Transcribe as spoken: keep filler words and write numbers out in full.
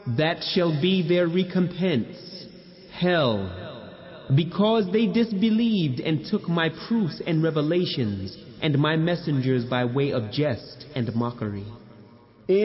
That shall be their recompense, hell. Because they disbelieved and took my proofs and revelations and my messengers by way of jest and mockery.